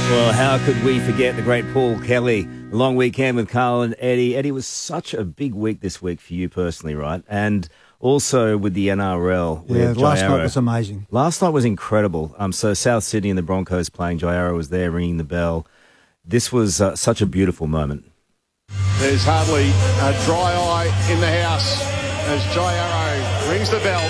Well, how could we forget the great Paul Kelly? The long weekend with Carl and Eddie. Eddie, was such a big week this week for you personally, right? And also with the NRL. Yeah, last night was amazing. Last night was incredible. So South Sydney and the Broncos playing. Jairo was there ringing the bell. This was such a beautiful moment. There's hardly a dry eye in the house as Jairo rings the bell.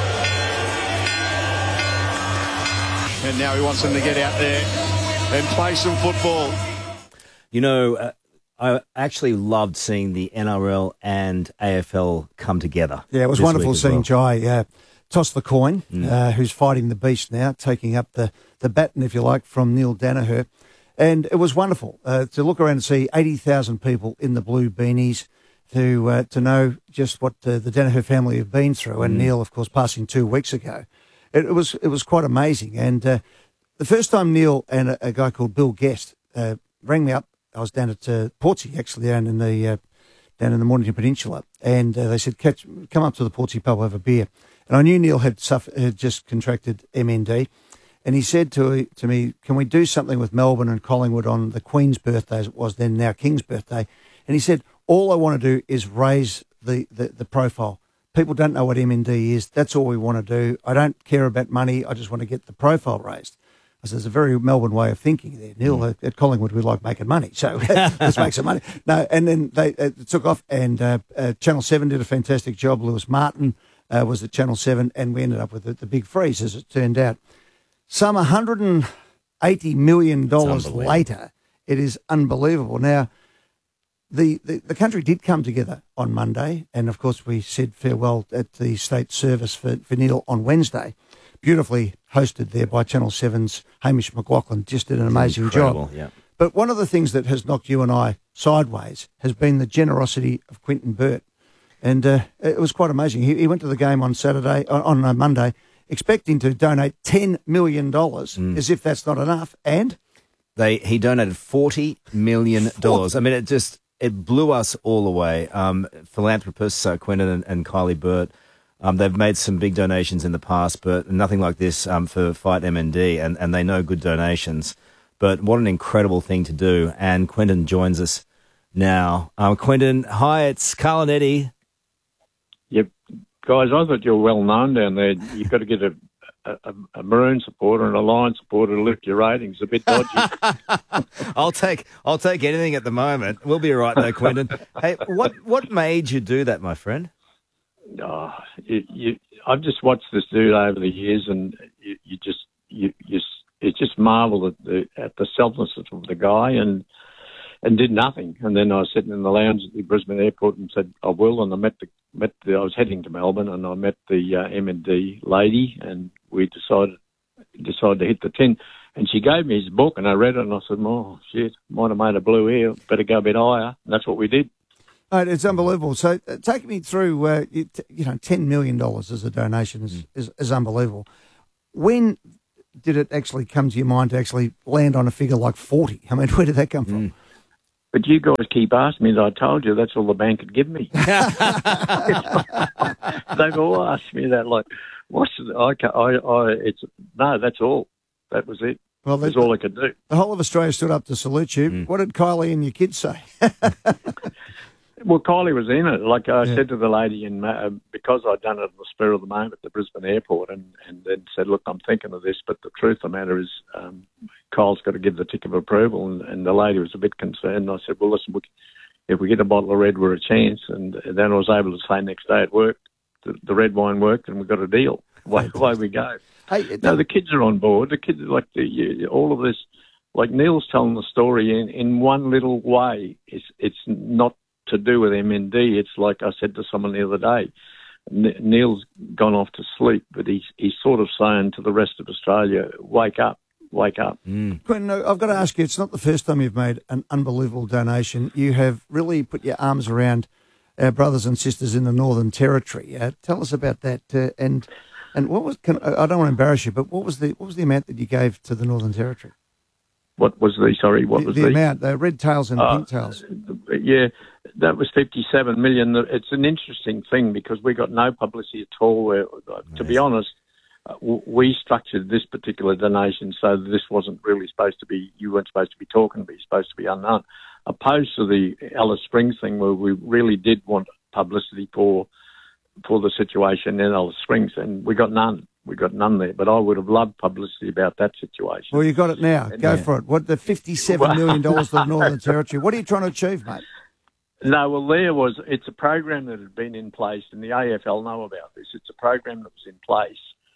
And now he wants them to get out there and play some football. You know, I actually loved seeing the NRL and AFL come together. Yeah, it was wonderful seeing Jai toss the coin, who's fighting the beast now, taking up the baton, if you like, from Neil Danaher. And it was wonderful to look around and see 80,000 people in the blue beanies to know just what the Danaher family have been through. And Neil, of course, passing 2 weeks ago. It was quite amazing. And the first time Neil and a guy called Bill Guest rang me up, I was down at Portsea, actually, down in the Mornington Peninsula, and they said, come up to the Portsea pub, have a beer. And I knew Neil had just contracted MND, and he said to me, can we do something with Melbourne and Collingwood on the Queen's birthday, as it was then, now King's birthday? And he said, all I want to do is raise the profile. People don't know what MND is. That's all we want to do. I don't care about money. I just want to get the profile raised. I said, there's a very Melbourne way of thinking there. Neil, at Collingwood, we like making money, so let's make some money. No, and then they took off, and Channel 7 did a fantastic job. Lewis Martin was at Channel 7, and we ended up with the big freeze, as it turned out. Some $180 million later, it is unbelievable. Now, the country did come together on Monday, and, of course, we said farewell at the state service for Neil on Wednesday. Beautifully hosted there by Channel 7's Hamish McLaughlin. Just did an amazing job. Yeah. But one of the things that has knocked you and I sideways has been the generosity of Quinton Burt. And it was quite amazing. He went to the game on Monday, expecting to donate $10 million, as if that's not enough. And he donated $40 million. I mean, it blew us all away. Philanthropists, Quinton and Kylie Burt, they've made some big donations in the past, but nothing like this for Fight MND, and they know good donations. But what an incredible thing to do. And Quinton joins us now. Quinton, hi, it's Carl and Eddie. Yep. Guys, I thought you were well known down there. You've got to get a Maroon supporter and a Lion supporter to lift your ratings. A bit dodgy. I'll take anything at the moment. We'll be all right though, Quinton. Hey, what made you do that, my friend? Oh, I've just watched this dude over the years, and you just marvel at the selflessness of the guy, and did nothing. And then I was sitting in the lounge at the Brisbane airport and said, I will. And I I was heading to Melbourne, and I met the M&D lady, and we decided to hit the 10. And she gave me his book, and I read it, and I said, oh, shit, might have made a blue here. Better go a bit higher. And that's what we did. It's unbelievable. So take me through, $10 million as a donation is unbelievable. When did it actually come to your mind to actually land on a figure like 40? I mean, where did that come from? But you guys keep asking me, and I told you that's all the bank could give me. They've all asked me that, like, no, that's all. That was it. Well, that's all I could do. The whole of Australia stood up to salute you. What did Kylie and your kids say? Well, Kylie was in it. Like I said to the lady, because I'd done it in the spur of the moment at the Brisbane airport, and then said, look, I'm thinking of this, but the truth of the matter is Kyle's got to give the tick of approval, and the lady was a bit concerned. I said, well, listen, if we get a bottle of red, we're a chance. And then I was able to say next day it worked. The red wine worked, and we got a deal. Away we go. Hey, no, the kids are on board. The kids, like all of this, like Neil's telling the story in one little way. It's not to do with MND. It's like I said to someone the other day, Neil's gone off to sleep, but he's sort of saying to the rest of Australia, wake up. Quinton, I've got to ask you, it's not the first time you've made an unbelievable donation. You have really put your arms around our brothers and sisters in the Northern Territory. Tell us about that. And what was? I don't want to embarrass you, but what was the amount that you gave to the Northern Territory? What was the amount? The red tails and pink tails. Yeah, that was 57 million. It's an interesting thing because we got no publicity at all. To be honest, we structured this particular donation so that this wasn't really supposed to be, you weren't supposed to be talking to me, supposed to be unknown. Opposed to the Alice Springs thing where we really did want publicity for the situation in Alice Springs, and we got none. We got none there, but I would have loved publicity about that situation. Well, you got it now. Go for it. What, the $57 million to the Northern Territory? What are you trying to achieve, mate? No, well, it's a program that had been in place, and the AFL know about this. It's a program that was in place,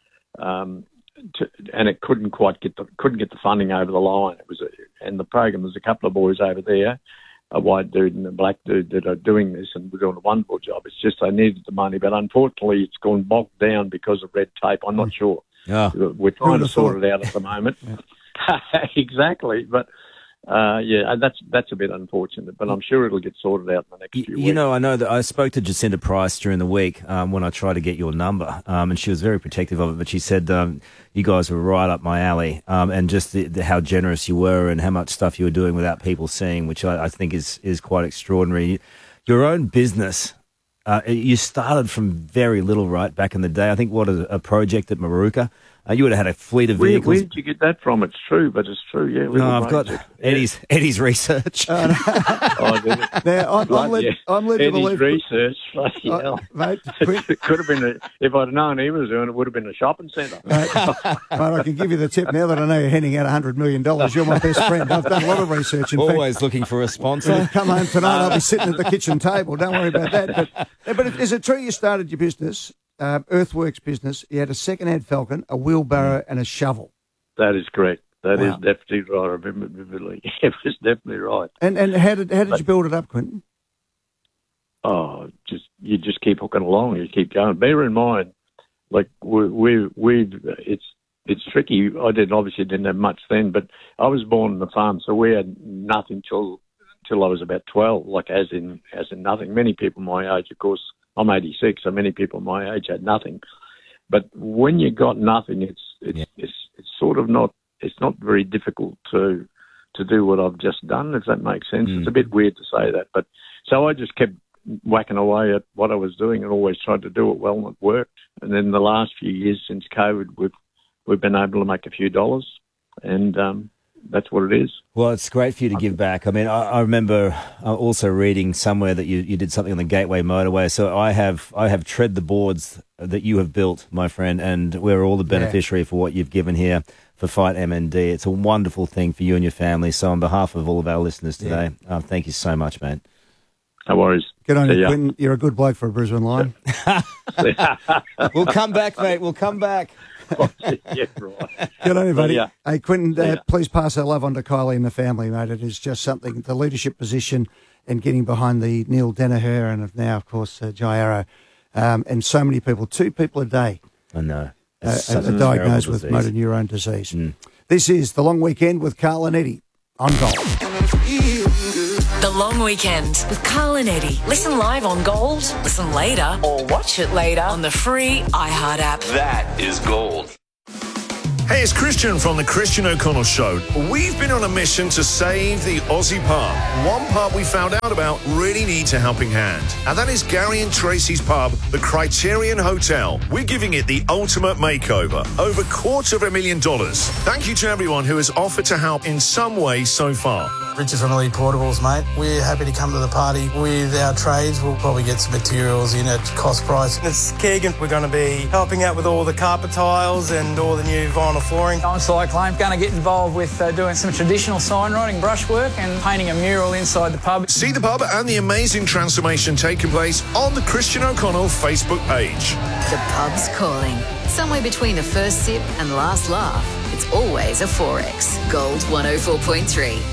and it couldn't quite get the funding over the line. And the program, there's a couple of boys over there, a white dude and a black dude, that are doing this, and we're doing a wonderful job. It's just they needed the money, but unfortunately it's gone bogged down because of red tape. I'm not sure. Yeah. We're trying to sort it out at the moment. Exactly, but that's a bit unfortunate, but I'm sure it'll get sorted out in the next few weeks. You know, I know that I spoke to Jacinta Price during the week when I tried to get your number, and she was very protective of it, but she said you guys were right up my alley, and just how generous you were and how much stuff you were doing without people seeing, which I think is quite extraordinary. Your own business, you started from very little, right, back in the day. I think, a project at Maruka. You would have had a fleet of vehicles. Where did you get that from? It's true, but it's true, yeah. No, I've got Eddie's research. Oh, did it? Now, I'm led to believe... Eddie's research, bloody hell. Mate, it could have been, if I'd known he was doing it, would have been a shopping centre. Mate, I can give you the tip now that I know you're handing out $100 million. You're my best friend. I've done a lot of research. Always looking for a sponsor. Come home tonight, I'll be sitting at the kitchen table. Don't worry about that. But is it true you started your business... Earthworks business, you had a second-hand Falcon, a wheelbarrow and a shovel. That is correct. That is definitely right. I remember vividly. It was definitely right. And how did you build it up, Quentin? Oh, you just keep hooking along. You keep going. Bear in mind, like it's tricky. I obviously didn't have much then, but I was born on the farm, so we had nothing till I was about 12. Like as in nothing. Many people my age, of course. I'm 86, so many people my age had nothing. But when you got nothing, it's sort of not. It's not very difficult to do what I've just done, if that makes sense. It's a bit weird to say that, but so I just kept whacking away at what I was doing and always tried to do it well, and it worked. And then the last few years since COVID, we've been able to make a few dollars, and that's what it is. Well, it's great for you to give back. I mean, I remember also reading somewhere that you did something on the Gateway Motorway. So I have tread the boards that you have built, my friend, and we're all the beneficiary for what you've given here for Fight MND. It's a wonderful thing for you and your family. So on behalf of all of our listeners today, thank you so much, mate. No worries. Good on you, Quentin. You're a good bloke for a Brisbane Lion. We'll come back, mate. We'll come back. Yeah, right. Good on you, buddy. Yeah. Hey, Quentin, please pass our love on to Kylie and the family, mate. It is just something, the leadership position and getting behind the Neil Danaher and now, of course, Jai Arrow, and so many people, 2 people a day. I know. Are diagnosed with motor neurone disease. This is The Long Weekend with Carl and Eddie on Gold. The Long Weekend with Carl and Eddie. Listen live on Gold, listen later, or watch it later on the free iHeart app. That is gold. Hey, it's Christian from the Christian O'Connell Show. We've been on a mission to save the Aussie pub. One pub we found out about really needs a helping hand, and that is Gary and Tracy's pub, the Criterion Hotel. We're giving it the ultimate makeover, over $250,000. Thank you to everyone who has offered to help in some way so far. Richard from Elite Portables, mate. We're happy to come to the party with our trades. We'll probably get some materials in at cost price. It's Keegan. We're going to be helping out with all the carpet tiles and all the new vinyl flooring. I'm Cyclone. Going to get involved with doing some traditional signwriting, brushwork and painting a mural inside the pub. See the pub and the amazing transformation taking place on the Christian O'Connell Facebook page. The pub's calling. Somewhere between the first sip and last laugh, it's always a 4X. Gold 104.3.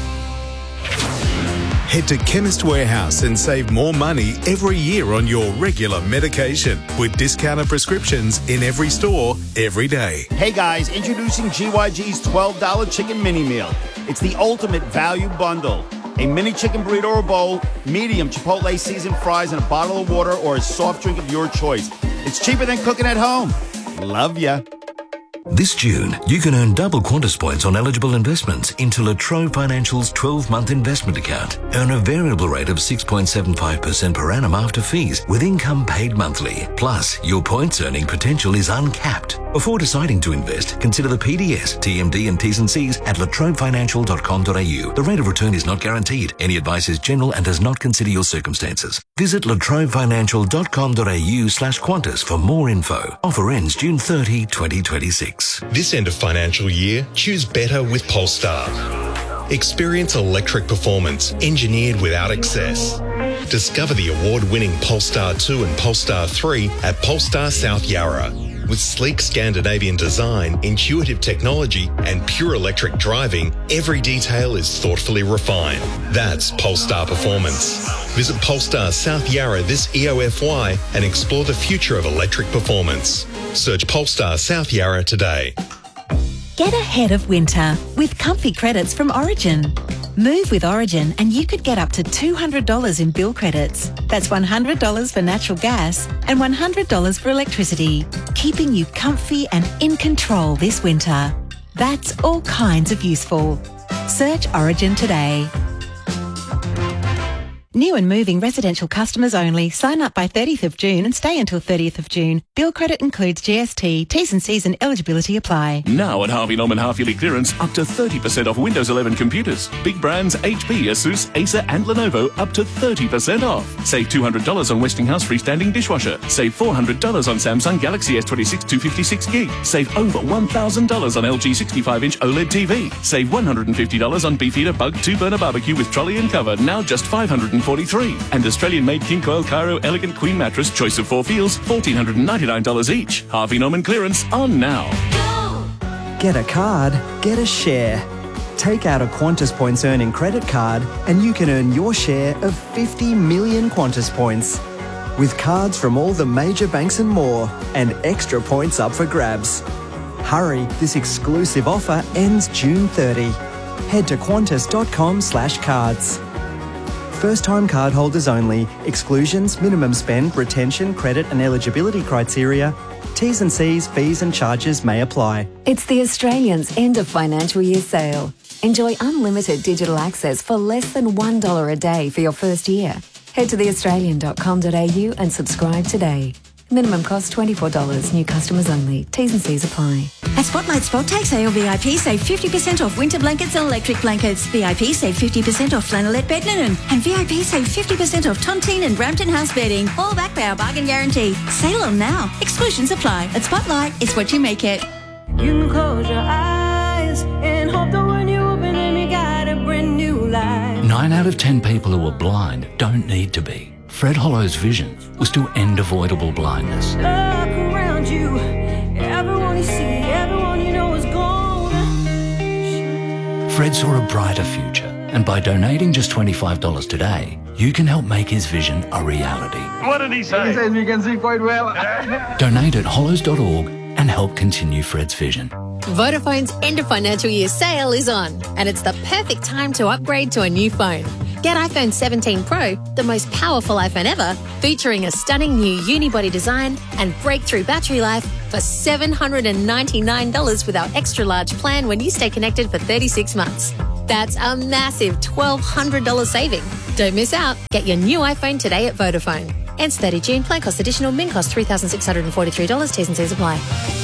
Head to Chemist Warehouse and save more money every year on your regular medication with discounted prescriptions in every store, every day. Hey guys, introducing GYG's $12 chicken mini meal. It's the ultimate value bundle. A mini chicken burrito or bowl, medium Chipotle seasoned fries, and a bottle of water or a soft drink of your choice. It's cheaper than cooking at home. Love ya. This June, you can earn double Qantas points on eligible investments into La Trobe Financial's 12-month investment account. Earn a variable rate of 6.75% per annum after fees with income paid monthly. Plus, your points earning potential is uncapped. Before deciding to invest, consider the PDS, TMD and T's and C's at latrovefinancial.com.au. The rate of return is not guaranteed. Any advice is general and does not consider your circumstances. Visit latrovefinancial.com.au/Qantas for more info. Offer ends June 30, 2026. This end of financial year, choose better with Polestar. Experience electric performance engineered without excess. Discover the award-winning Polestar 2 and Polestar 3 at Polestar South Yarra. With sleek Scandinavian design, intuitive technology, and pure electric driving, every detail is thoughtfully refined. That's Polestar performance. Visit Polestar South Yarra this EOFY and explore the future of electric performance. Search Polestar South Yarra today. Get ahead of winter with comfy credits from Origin. Move with Origin and you could get up to $200 in bill credits. That's $100 for natural gas and $100 for electricity, keeping you comfy and in control this winter. That's all kinds of useful. Search Origin today. New and moving residential customers only. Sign up by 30th of June and stay until 30th of June. Bill credit includes GST. T's and C's and eligibility apply. Now at Harvey Norman half-yearly clearance, up to 30% off Windows 11 computers. Big brands HP, Asus, Acer and Lenovo up to 30% off. Save $200 on Westinghouse freestanding dishwasher. Save $400 on Samsung Galaxy S26 256GB. Save over $1,000 on LG 65-inch OLED TV. Save $150 on Beefeater Bug 2-burner barbecue with trolley and cover, now just $543. And Australian-made King Coil Cairo Elegant Queen Mattress, choice of 4 feels, $1,499 each. Harvey Norman clearance on now. Get a card, get a share. Take out a Qantas Points earning credit card and you can earn your share of 50 million Qantas points. With cards from all the major banks and more, and extra points up for grabs. Hurry, this exclusive offer ends June 30. Head to qantas.com/cards. First-time cardholders only. Exclusions, minimum spend, retention, credit and eligibility criteria. T's and C's, fees and charges may apply. It's the Australians' end of financial year sale. Enjoy unlimited digital access for less than $1 a day for your first year. Head to theaustralian.com.au and subscribe today. Minimum cost $24. New customers only. T's and C's apply. At Spotlight Spot Take Sale, VIP save 50% off winter blankets and electric blankets. VIP save 50% off flannelette bed linen. And VIP save 50% off Tontine and Brampton House bedding. All backed by our bargain guarantee. Sale on now. Exclusions apply. At Spotlight, it's what you make it. You can close your eyes and hope that when you open them, you got a brand new life. 9 out of 10 people who are blind don't need to be. Fred Hollow's vision was to end avoidable blindness. Look around you, everyone you see, everyone you know is gone. Fred saw a brighter future, and by donating just $25 today, you can help make his vision a reality. What did he say? He says we can see quite well. Donate at hollows.org and help continue Fred's vision. Vodafone's end of financial year sale is on, and it's the perfect time to upgrade to a new phone. Get iPhone 17 Pro, the most powerful iPhone ever, featuring a stunning new unibody design and breakthrough battery life for $799 with our extra large plan when you stay connected for 36 months. That's a massive $1,200 saving. Don't miss out. Get your new iPhone today at Vodafone. Ends 30 June. Plan cost additional. Min cost $3,643. T's and C's apply.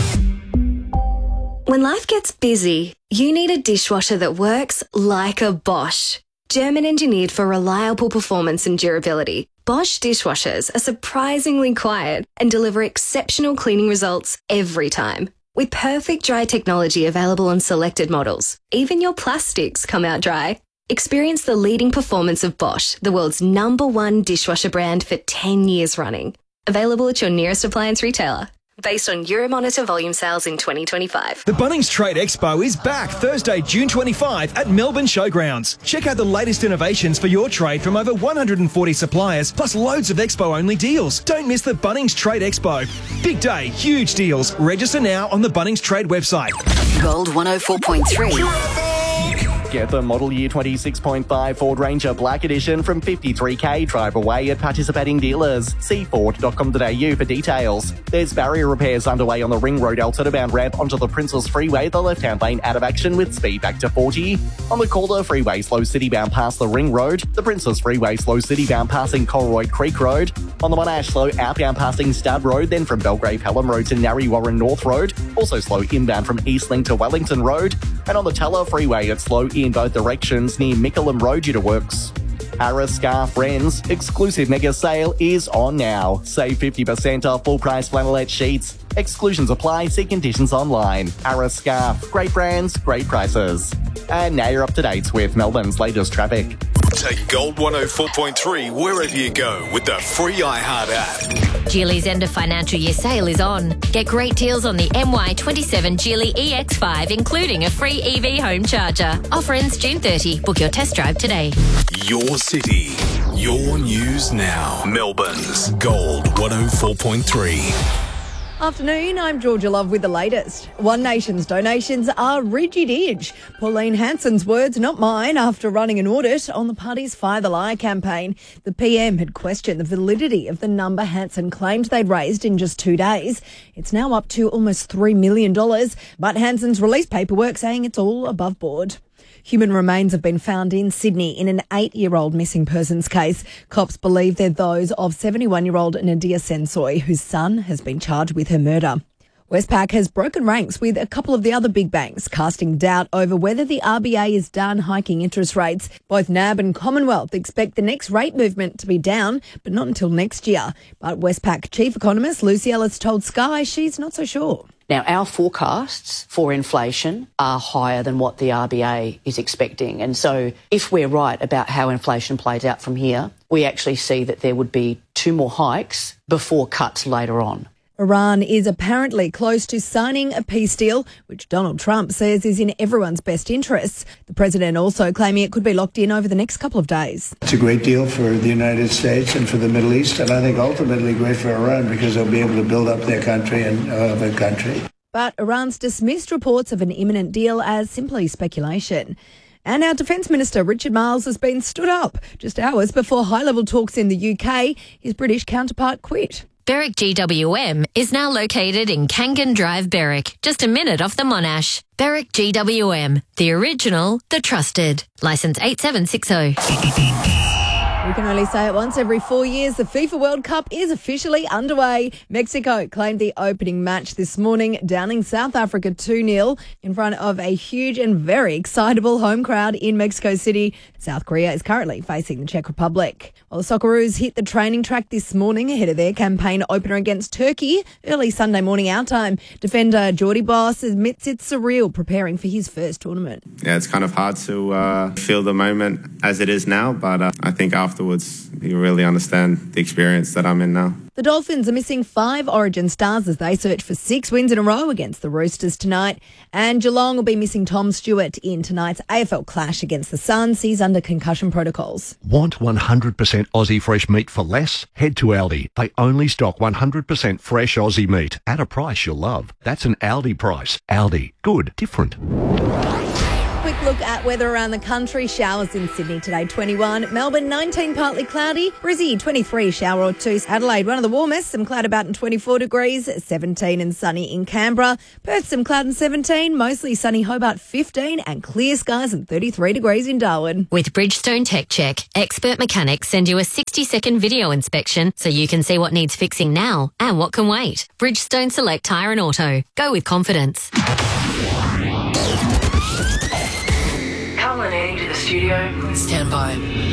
When life gets busy, you need a dishwasher that works like a Bosch. German engineered for reliable performance and durability, Bosch dishwashers are surprisingly quiet and deliver exceptional cleaning results every time. With perfect dry technology available on selected models, even your plastics come out dry. Experience the leading performance of Bosch, the world's #1 dishwasher brand for 10 years running. Available at your nearest appliance retailer. Based on Euromonitor volume sales in 2025. The Bunnings Trade Expo is back Thursday, June 25 at Melbourne Showgrounds. Check out the latest innovations for your trade from over 140 suppliers, plus loads of expo-only deals. Don't miss the Bunnings Trade Expo. Big day, huge deals. Register now on the Bunnings Trade website. Gold 104.3. Get the model year 26.5 Ford Ranger Black Edition from $53,000 drive away at participating dealers. See Ford.com.au for details. There's barrier repairs underway on the Ring Road Altona bound ramp onto the Princes Freeway, the left-hand lane out of action with speed back to 40. On the Calder Freeway, slow city bound past the Ring Road. The Princes Freeway, slow city bound passing Colroyd Creek Road. On the Monash, slow outbound passing Stud Road, then from Belgrave Pelham Road to Narry Warren North Road. Also slow inbound from Eastlink to Wellington Road. And on the Teller Freeway, it's slow in both directions near Mickleham Road due to works. Harris Scarf Friends exclusive mega sale is on now. Save 50% off full price flannelette sheets. Exclusions apply. See conditions online. Harris Scarf. Great brands, great prices. And now you're up to date with Melbourne's latest traffic. Take Gold 104.3 wherever you go with the free iHeart app. Geely's end of financial year sale is on. Get great deals on the MY27 Geely EX5, including a free EV home charger. Offer ends June 30. Book your test drive today. Your city, your news now. Melbourne's Gold 104.3. Afternoon, I'm Georgia Love with the latest. One Nation's donations are rigid-edge. Pauline Hanson's words, not mine, after running an audit on the party's Fire the Liar campaign. The PM had questioned the validity of the number Hanson claimed they'd raised in just 2 days. It's now up to almost $3 million, but Hanson's released paperwork saying it's all above board. Human remains have been found in Sydney in an 8-year-old missing persons case. Cops believe they're those of 71-year-old Nadia Sensoy, whose son has been charged with her murder. Westpac has broken ranks with a couple of the other big banks, casting doubt over whether the RBA is done hiking interest rates. Both NAB and Commonwealth expect the next rate movement to be down, but not until next year. But Westpac chief economist Lucy Ellis told Sky she's not so sure. Now, our forecasts for inflation are higher than what the RBA is expecting. And so if we're right about how inflation plays out from here, we actually see that there would be 2 more hikes before cuts later on. Iran is apparently close to signing a peace deal, which Donald Trump says is in everyone's best interests. The president also claiming it could be locked in over the next couple of days. It's a great deal for the United States and for the Middle East, and I think ultimately great for Iran because they'll be able to build up their country and their country. But Iran's dismissed reports of an imminent deal as simply speculation. And our Defence Minister, Richard Marles, has been stood up just hours before high-level talks in the UK. His British counterpart quit. Berwick GWM is now located in Kangan Drive, Berwick, just a minute off the Monash. Berwick GWM, the original, the trusted. Licence 8760. We can only say it once every 4 years. The FIFA World Cup is officially underway. Mexico claimed the opening match this morning, downing South Africa 2-0 in front of a huge and very excitable home crowd in Mexico City. South Korea is currently facing the Czech Republic. Well, the Socceroos hit the training track this morning ahead of their campaign opener against Turkey. Early Sunday morning our time. Defender Geordie Boss admits it's surreal preparing for his first tournament. Yeah, it's kind of hard to feel the moment as it is now, but I think afterwards you really understand the experience that I'm in now. The Dolphins are missing 5 Origin stars as they search for 6 wins in a row against the Roosters tonight. And Geelong will be missing Tom Stewart in tonight's AFL clash against the Suns. He's under concussion protocols. Want 100% Aussie fresh meat for less? Head to Aldi. They only stock 100% fresh Aussie meat at a price you'll love. That's an Aldi price. Aldi. Good. Different. Quick look at weather around the country. Showers in Sydney today, 21. Melbourne, 19, partly cloudy. Brizzy, 23, shower or 2. Adelaide, one of the warmest, some cloud about and 24 degrees. 17 and sunny in Canberra. Perth, some cloud and 17. Mostly sunny Hobart, 15. And clear skies and 33 degrees in Darwin. With Bridgestone Tech Check, expert mechanics send you a 60-second video inspection so you can see what needs fixing now and what can wait. Bridgestone Select Tyre and Auto. Go with confidence. To the studio. Stand by.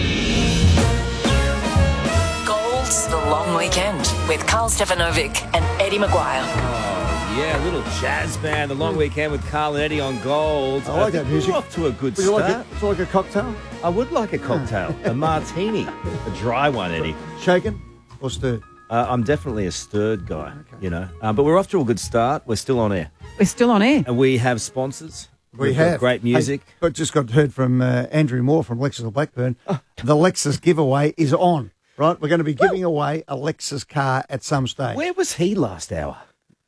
Gold's The Long Weekend with Carl Stefanovic and Eddie Maguire. Oh, yeah, a little jazz band, The Long Weekend with Carl and Eddie on Gold. I like that music. We're off to a good Would you start. like a cocktail? I would like a cocktail. A martini. A dry one, Eddie. Shaken or stirred? I'm definitely a stirred guy, you know. But we're off to a good start. We're still on air. We're still on air. And we have sponsors. We We've got have great music. Hey, but just got heard from Andrew Moore from Lexus of Blackburn. The Lexus giveaway is on, right? We're going to be giving away a Lexus car at some stage. Where was he last hour?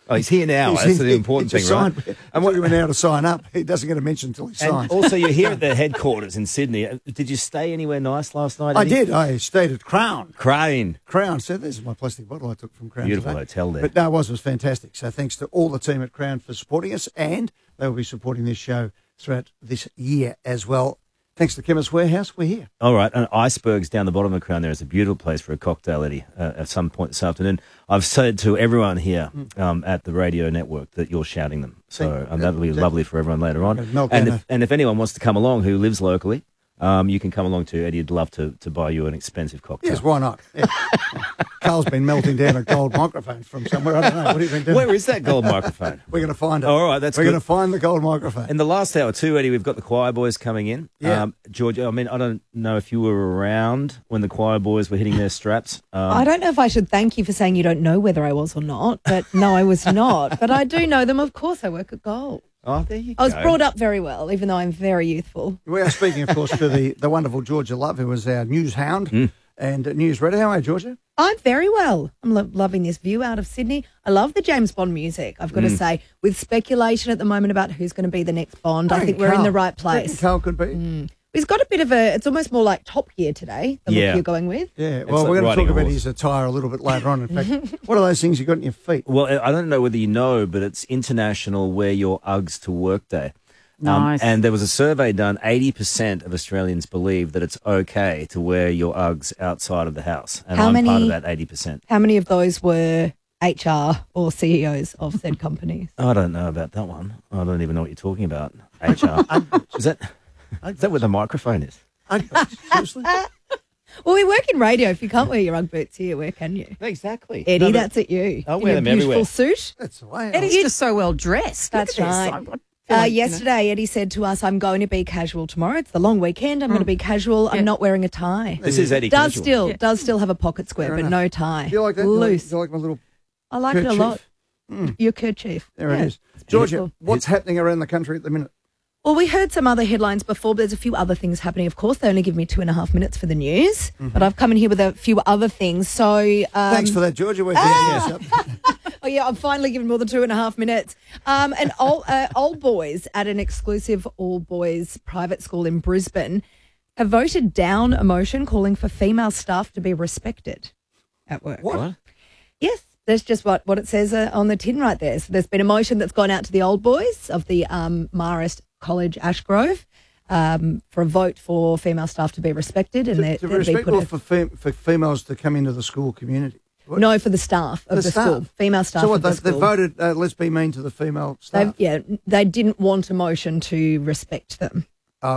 Oh, he's here now. That's the important thing, right? And what he went out to sign up. He doesn't get a mention until he signs. Also, you're here at the headquarters in Sydney. Did you stay anywhere nice last night? I did. I stayed at Crown. Crown. So this is my plastic bottle I took from Crown Beautiful today. hotel there. But no, it was fantastic. So thanks to all the team at Crown for supporting us, and they will be supporting this show throughout this year as well. Thanks to Chemist Warehouse, we're here. All right, and Icebergs down the bottom of Crown there is a beautiful place for a cocktail, Eddie, at some point this afternoon. I've said to everyone here at the radio network that you're shouting them. So that'll be lovely for everyone later on. And if anyone wants to come along who lives locally, you can come along too. Eddie would love to buy you an expensive cocktail. Yes, why not? Yeah. Carl's been melting down a gold microphone from somewhere. I don't know. What have you been doing? Where is that gold microphone? We're going to find it. All right, We're going to find the gold microphone. In the last hour too, Eddie, we've got the choir boys coming in. Yeah. George, I mean, I don't know if you were around when the choir boys were hitting their straps. I don't know if I should thank you for saying you don't know whether I was or not, but no, I was not. But I do know them. Of course, I work at Gold. Oh, there you go. I was brought up very well, even though I'm very youthful. We are speaking, of course, to the wonderful Georgia Love, who was our news hound and news reader. How are you, Georgia? I'm very well. I'm loving this view out of Sydney. I love the James Bond music, I've got to say. With speculation at the moment about who's going to be the next Bond, I think we're in the right place. Carl could be. He's got a bit of it's almost more like Top Gear today, the look you're going with. Yeah, well, we're going to talk about his attire a little bit later on. In fact, what are those things you got in your feet? Well, I don't know whether you know, but it's International Wear Your Uggs to Work Day. Nice. And there was a survey done, 80% of Australians believe that it's okay to wear your Uggs outside of the house. And I'm part of that 80%. How many of those were HR or CEOs of said companies? I don't know about that one. I don't even know what you're talking about. HR. Is that where the microphone is? Seriously? Well, we work in radio. If you can't wear your Ugg boots here, where can you? Exactly. Eddie, that's at you. I'll in wear your them everywhere. beautiful suit. That's the way. Eddie's just so well dressed. That's Look at right. this. Yesterday, Eddie said to us, I'm going to be casual tomorrow. It's the long weekend. I'm going to be casual. I'm not wearing a tie. This is Eddie Does casual. still have a pocket square, but no tie. Do you like that? Loose. Do you like my little I like it a lot. kerchief? Your kerchief. There it is. Georgia, what's happening around the country at the minute? Well, we heard some other headlines before, but there's a few other things happening. Of course, they only give me 2.5 minutes for the news, but I've come in here with a few other things. So thanks for that, Georgia. We're Oh, yeah, I'm finally given more than 2.5 minutes. And Old Boys at an exclusive all-boys private school in Brisbane have voted down a motion calling for female staff to be respected at work. What? Yes, that's just what it says on the tin right there. So there's been a motion that's gone out to the Old Boys of the Marist College Ashgrove for a vote for female staff to be respected. And to be respectful for females to come into the school community. What? No, for the staff of the school, female staff. So what? Of the They school. voted. Let's be mean to the female staff. They didn't want a motion to respect them.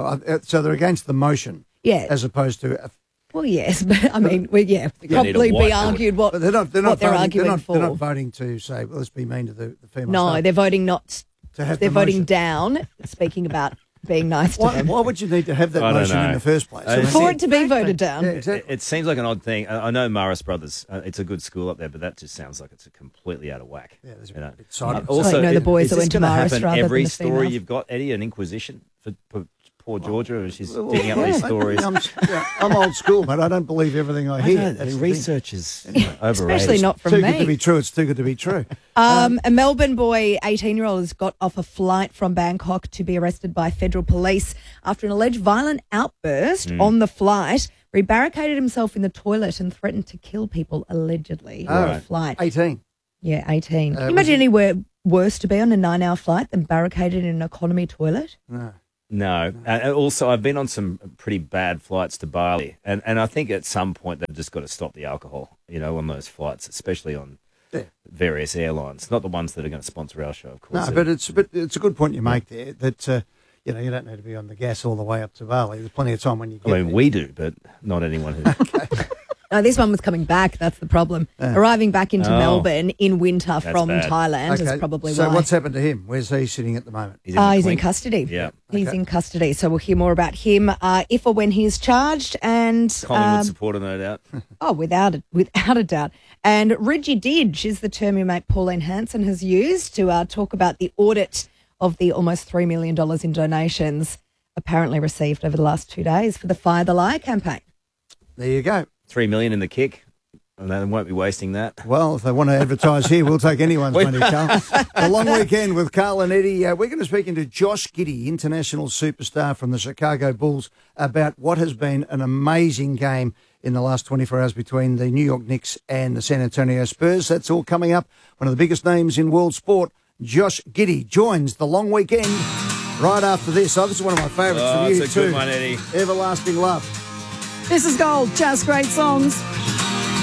So they're against the motion. Yeah. As opposed to. Well, yes, but I mean, probably be argued what they're not they're voting, arguing for. They're not voting to say, well, let's be mean to the female No, staff. they're voting not. They're voting down. Speaking about being nice to them. Why would you need to have that motion in the first place? For it to be voted down. Yeah, exactly. It seems like an odd thing. I know Marist Brothers. It's a good school up there, but that just sounds like it's completely out of whack. Yeah, there's a you know. bit side Also, the boys that went to Marist happen rather every than the story females. you've got, Eddie, an inquisition for poor Georgia as she's digging up these stories. I'm old school, but I don't believe everything I hear. The research is overrated. Especially not from too me. good to be true. It's too good to be true. A Melbourne boy, 18-year-old, has got off a flight from Bangkok to be arrested by federal police after an alleged violent outburst on the flight, where he barricaded himself in the toilet and threatened to kill people, allegedly, on the flight. 18. Yeah, 18. Can you imagine anywhere worse to be on a 9-hour flight than barricaded in an economy toilet? No. Also, I've been on some pretty bad flights to Bali, and I think at some point they've just got to stop the alcohol, on those flights, especially on various airlines. Not the ones that are going to sponsor our show, of course. No, but it's a good point you make there that you don't need to be on the gas all the way up to Bali. There's plenty of time when you get there. we do, but not anyone who. No, this one was coming back. That's the problem. Arriving back into Melbourne in winter from Thailand is probably why. So what's happened to him? Where's he sitting at the moment? He's in custody. Yeah. He's in custody. So we'll hear more about him if or when he is charged. And Collingwood supporter, no doubt. without a doubt. And rigidage is the term your mate Pauline Hanson has used to talk about the audit of the almost $3 million in donations apparently received over the last 2 days for the Fire the Lie campaign. There you go. 3 million in the kick. And they won't be wasting that. Well, if they want to advertise here, we'll take anyone's money, Carl. The long weekend with Carl and Eddie. We're going to speak to Josh Giddey, international superstar from the Chicago Bulls, about what has been an amazing game in the last 24 hours between the New York Knicks and the San Antonio Spurs. That's all coming up. One of the biggest names in world sport, Josh Giddey, joins the long weekend right after this. Oh, this is one of my favourites from you it's a too. good one, Eddie. Everlasting Love. This is Gold, just great songs.